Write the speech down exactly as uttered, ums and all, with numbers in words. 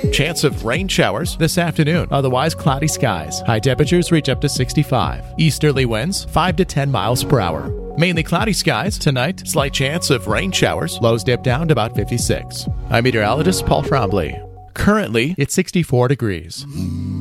Chance of rain showers this afternoon. Otherwise, cloudy skies. High temperatures reach up to sixty-five. Easterly winds five to ten miles per hour. Mainly cloudy skies tonight. Slight chance of rain showers. Lows dip down to about fifty-six. I'm meteorologist Paul Trombley. Currently, it's sixty-four degrees.